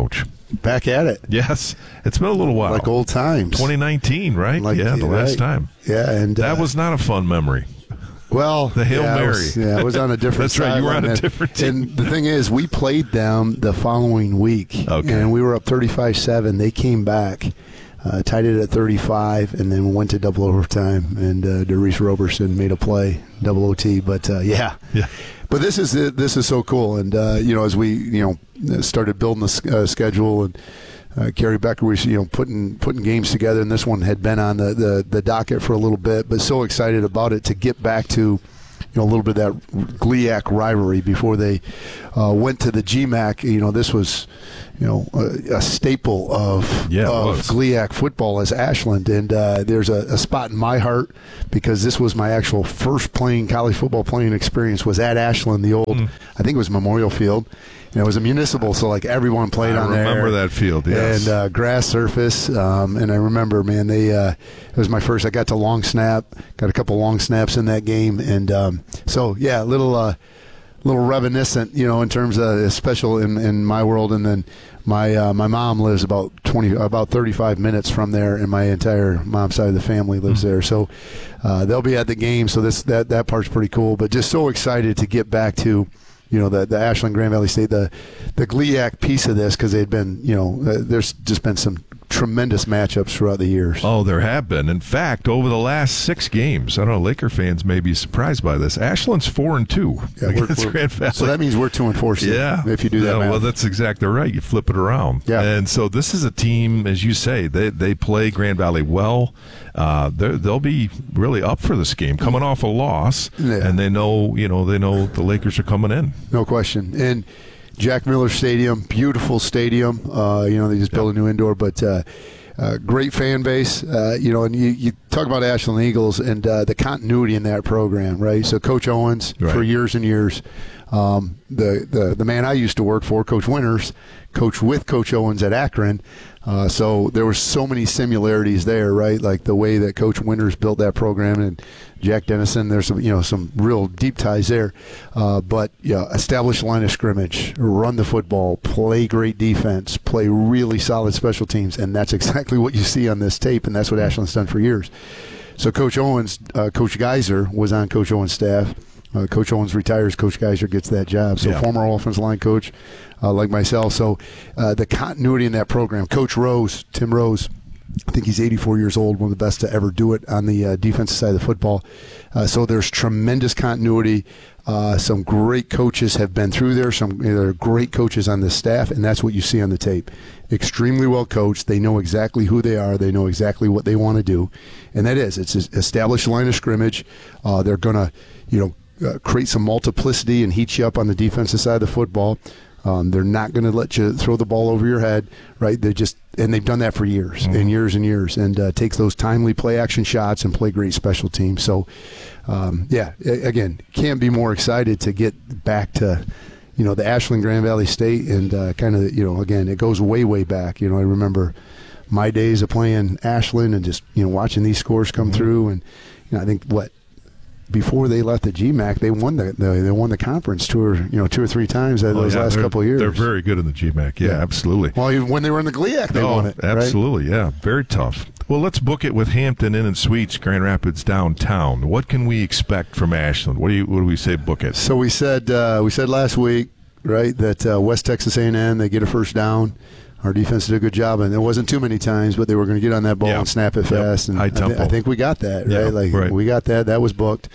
back at it. Yes, it's been a little while. Like old times. twenty nineteen, right? Like, yeah, the last right. time. Yeah, and that uh, was not a fun memory. Well, the Hail yeah, Mary. I was, yeah, I was on a different That's right, you were on a and, different team. And the thing is, we played them the following week, okay. and we were up thirty-five seven. They came back, uh, tied it at thirty-five, and then went to double overtime, and uh, Derice Roberson made a play, double O T. But, uh, yeah. Yeah. But this is this is so cool, and uh, you know, as we you know started building the uh, schedule, and uh, Kerry Becker was you know putting putting games together, and this one had been on the, the, the docket for a little bit, but so excited about it to get back to you know a little bit of that G L I A C rivalry before they uh, went to the G M A C. You know, this was you know a, a staple of yeah, of G L I A C football as Ashland, and uh, there's a, a spot in my heart because this was my actual first playing college football playing experience was at Ashland, the old mm. I think it was Memorial Field. And it was a municipal, so like everyone played I on there. I remember that field, yes. And uh, grass surface. Um, and I remember, man, they uh, it was my first. I got to long snap, got a couple long snaps in that game, and um, so yeah, a little, uh, little reminiscent, you know, in terms of special in, in my world. And then my uh, my mom lives about twenty, about thirty-five minutes from there, and my entire mom's side of the family lives mm-hmm. there. So uh, they'll be at the game. So this that that part's pretty cool. But just so excited to get back to. You know, the, the Ashland Grand Valley State, the the G L I A C piece of this, because they'd been, you know, uh, there's just been some tremendous matchups throughout the years. Oh, there have been. In fact, over the last six games, I don't know, Laker fans may be surprised by this. Ashland's four and two yeah, against we're, we're, Grand Valley. So that means we're two and four. Yeah, if you do that. Yeah, math. well, that's exactly right. You flip it around. Yeah, and so this is a team, as you say, they they play Grand Valley well. Uh, they'll be really up for this game, coming off a loss, yeah. and they know, you know, they know the Lakers are coming in. No question. And Jack Miller Stadium, beautiful stadium. Uh, you know, they just yep. built a new indoor, but uh, uh, great fan base. Uh, you know, and you, you talk about Ashland Eagles and uh, the continuity in that program, right? So Coach Owens right. for years and years. Um, the, the the man I used to work for, Coach Winters, coached with Coach Owens at Akron. Uh, so there were so many similarities there, right? Like the way that Coach Winters built that program, and Jack Dennison. There's some, you know, some real deep ties there. Uh, but yeah, establish a line of scrimmage, run the football, play great defense, play really solid special teams, and that's exactly what you see on this tape, and that's what Ashland's done for years. So Coach Owens, uh, Coach Geiser was on Coach Owens' staff. Uh, Coach Owens retires, Coach Geiser gets that job. So yeah. former offensive line coach uh, like myself. So uh, the continuity in that program. Coach Rose, Tim Rose, I think he's eighty-four years old, one of the best to ever do it on the uh, defensive side of the football. Uh, so there's tremendous continuity. Uh, some great coaches have been through there. Some you know, there are great coaches on this staff, and that's what you see on the tape. Extremely well coached. They know exactly who they are. They know exactly what they want to do, and that is it's established line of scrimmage. Uh, they're going to, you know, Uh, create some multiplicity and heat you up on the defensive side of the football. Um, they're not going to let you throw the ball over your head, right? They just and they've done that for years mm-hmm. and years and years, and uh, takes those timely play action shots and play great special teams. So, um, yeah, again, can't be more excited to get back to, you know, the Ashland Grand Valley State and uh, kind of, you know, again, it goes way way back. You know, I remember my days of playing Ashland and just you know watching these scores come mm-hmm. through, and you know, I think what. Before they left the G M A C, they won the, the they won the conference two or you know two or three times oh, those yeah, last couple of years. They're very good in the G M A C. Yeah, yeah. absolutely. Well, even when they were in the G L I A C, they oh, won it. Absolutely, right? yeah, very tough. Well, let's book it with Hampton Inn and Suites, Grand Rapids downtown. What can we expect from Ashland? What do you what do we say? Book it. So we said uh, we said last week, right, that uh, West Texas A and M they get a first down. Our defense did a good job, and it wasn't too many times, but they were going to get on that ball yep. and snap it fast. Yep. And High I, tempo. th- I think we got that, right? Yep. Like right. we got that. That was booked.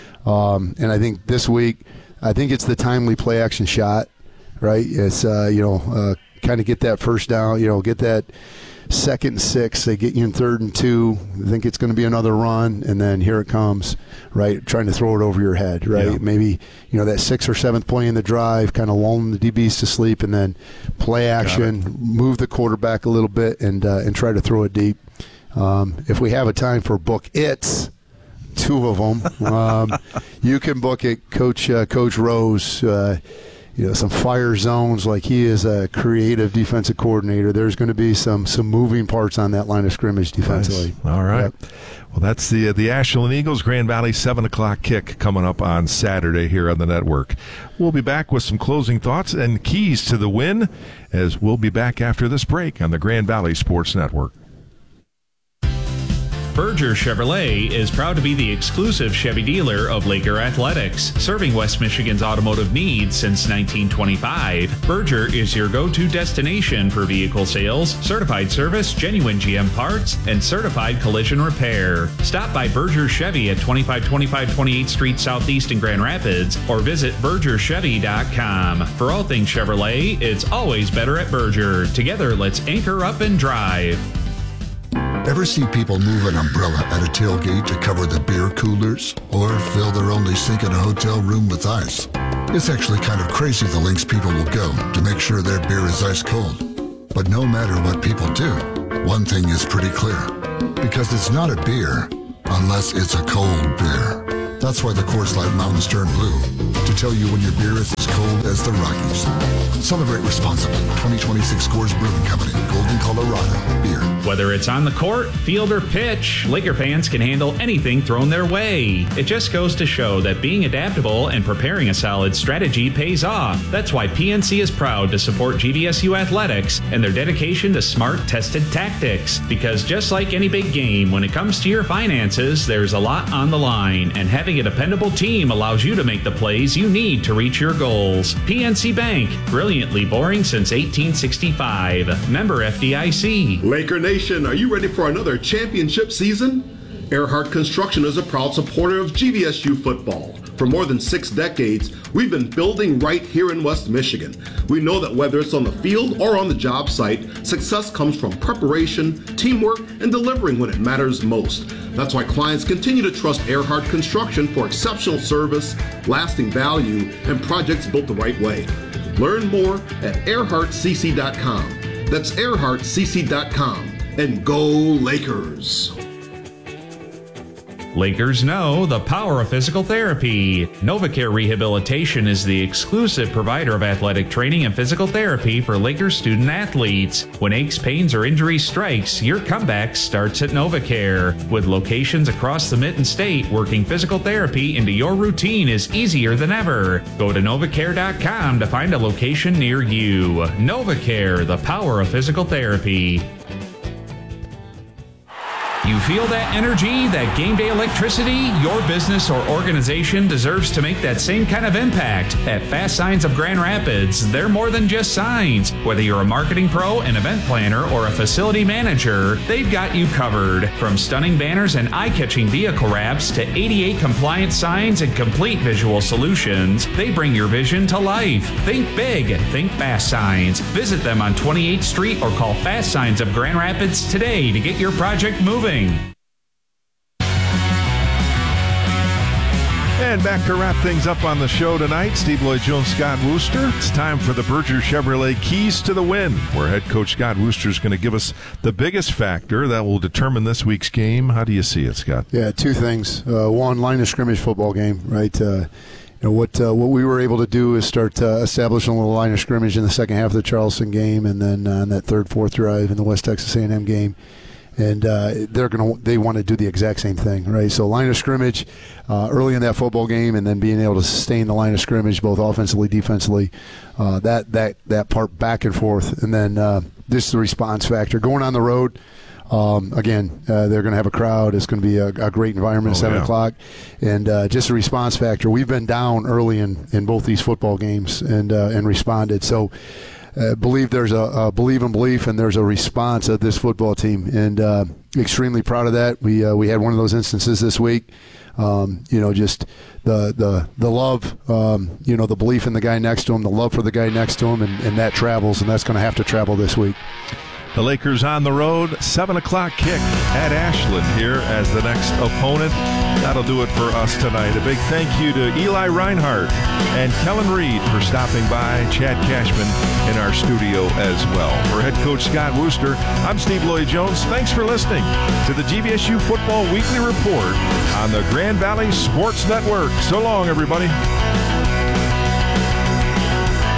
Um, and I think this week, I think it's the timely play action shot, right? It's, uh, you know, uh, kind of get that first down, you know, get that second and six. They get you in third and two. I think it's going to be another run, and then here it comes, right? Trying to throw it over your head, right? Yeah. Maybe, you know, that sixth or seventh play in the drive, kind of lulling the D Bs to sleep, and then play action, move the quarterback a little bit, and uh, and try to throw it deep. Um, if we have a time for book it's, two of them. Um, you can book it, Coach uh, Coach Rose. Uh, you know, some fire zones. Like, he is a creative defensive coordinator. There's going to be some some moving parts on that line of scrimmage defensively. Nice. All right. Yep. Well, that's the uh, the Ashland Eagles Grand Valley seven o'clock kick coming up on Saturday here on the network. We'll be back with some closing thoughts and keys to the win, as we'll be back after this break on the Grand Valley Sports Network. Berger Chevrolet is proud to be the exclusive Chevy dealer of Laker Athletics, serving West Michigan's automotive needs since nineteen twenty-five. Berger is your go-to destination for vehicle sales, certified service, genuine G M parts, and certified collision repair. Stop by Berger Chevy at twenty-five twenty-five twenty-eighth Street Southeast in Grand Rapids, or visit berger chevy dot com. For all things Chevrolet, it's always better at Berger. Together, let's anchor up and drive. Ever see people move an umbrella at a tailgate to cover the beer coolers? Or fill their only sink in a hotel room with ice? It's actually kind of crazy the lengths people will go to make sure their beer is ice cold. But no matter what people do, one thing is pretty clear. Because it's not a beer unless it's a cold beer. That's why the Coors Light Mountains turn blue, to tell you when your beer is as cold as the Rockies. Celebrate responsibly. twenty twenty-six Coors Brewing Company, Golden, Colorado. Beer. Whether it's on the court, field, or pitch, Laker fans can handle anything thrown their way. It just goes to show that being adaptable and preparing a solid strategy pays off. That's why P N C is proud to support G V S U Athletics and their dedication to smart, tested tactics. Because just like any big game, when it comes to your finances, there's a lot on the line, and having a dependable team allows you to make the plays you need to reach your goals. P N C Bank, brilliantly boring since eighteen sixty-five. Member F D I C. Laker Nation, are you ready for another championship season? Earhart Construction is a proud supporter of G V S U football. For more than six decades, we've been building right here in West Michigan. We know that whether it's on the field or on the job site, success comes from preparation, teamwork, and delivering when it matters most. That's why clients continue to trust Earhart Construction for exceptional service, lasting value, and projects built the right way. Learn more at earhart c c dot com. That's earhart c c dot com. And go Lakers! Lakers know the power of physical therapy. NovaCare Rehabilitation is the exclusive provider of athletic training and physical therapy for Lakers student athletes. When aches, pains, or injuries strikes, your comeback starts at NovaCare. With locations across the Mitten State, working physical therapy into your routine is easier than ever. Go to novacare dot com to find a location near you. NovaCare, the power of physical therapy. You feel that energy, that game day electricity? Your business or organization deserves to make that same kind of impact. At Fast Signs of Grand Rapids, they're more than just signs. Whether you're a marketing pro, an event planner, or a facility manager, they've got you covered. From stunning banners and eye-catching vehicle wraps to A D A compliant signs and complete visual solutions, they bring your vision to life. Think big, think Fast Signs. Visit them on twenty-eighth Street or call Fast Signs of Grand Rapids today to get your project moving. And back to wrap things up on the show tonight, Steve Lloyd Jones, Scott Wooster. It's time for the Berger Chevrolet Keys to the Win, where head coach Scott Wooster is going to give us the biggest factor that will determine this week's game. How do you see it, Scott? Yeah, two things. Uh, one, line of scrimmage football game, right? Uh, you know, what uh, what we were able to do is start uh, establishing a little line of scrimmage in the second half of the Charleston game, and then uh, on that third, fourth drive in the West Texas A and M game. And uh, they're gonna they want to do the exact same thing, right? So line of scrimmage uh, early in that football game, and then being able to sustain the line of scrimmage both offensively, defensively, uh, that that that part back and forth, and then uh, just the response factor going on the road. Um, again, uh, they're going to have a crowd. It's going to be a, a great environment at oh, seven yeah. o'clock, and uh, just a response factor. We've been down early in, in both these football games and uh, and responded. So. Uh, believe there's a, a believe in belief, and there's a response of this football team, and uh, extremely proud of that. We uh, we had one of those instances this week. Um, you know, just the the the love, um, you know, the belief in the guy next to him, the love for the guy next to him, and, and that travels, and that's going to have to travel this week. The Lakers on the road, seven o'clock kick at Ashland here as the next opponent. That'll do it for us tonight. A big thank you to Eli Reinhardt and Kellen Reed for stopping by, Chad Cashman in our studio as well. For head coach Scott Wooster, I'm Steve Lloyd Jones. Thanks for listening to the G V S U Football Weekly Report on the Grand Valley Sports Network. So long, everybody.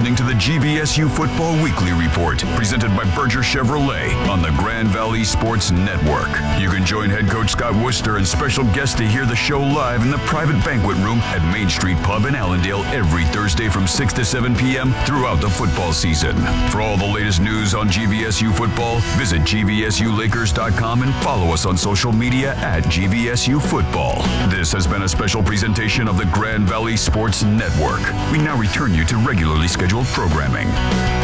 listening to the G V S U Football Weekly Report, presented by Berger Chevrolet on the Grand Valley Sports Network. You can join head coach Scott Worcester and special guests to hear the show live in the private banquet room at Main Street Pub in Allendale every Thursday from six to seven p.m. throughout the football season. For all the latest news on G V S U football, visit G V S U Lakers dot com and follow us on social media at G V S U Football. This has been a special presentation of the Grand Valley Sports Network. We now return you to regularly scheduled programming.